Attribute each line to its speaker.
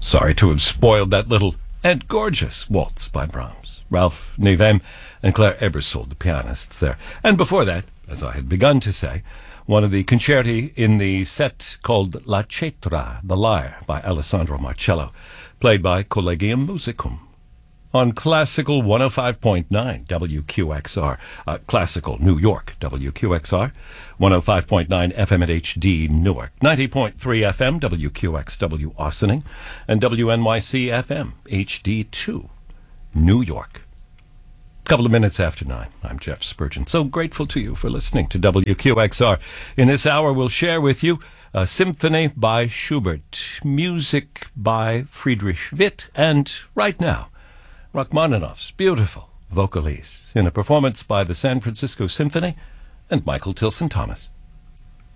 Speaker 1: Sorry to have spoiled that little and gorgeous waltz by Brahms. Ralph Nivem and Claire Ebersold, the pianists there. And before that, as I had begun to say, one of the concerti in the set called La Cetra, The Lyre, by Alessandro Marcello, played by Collegium Musicum. On Classical 105.9 WQXR, Classical New York WQXR, 105.9 FM at HD Newark, 90.3 FM WQXW Austining, and WNYC FM HD2 New York. Couple of minutes after 9. I'm Jeff Spurgeon. So grateful to you for listening to WQXR. In this hour, we'll share with you a symphony by Schubert, music by Friedrich Witt, and right now, Rachmaninoff's beautiful Vocalise in a performance by the San Francisco Symphony and Michael Tilson Thomas.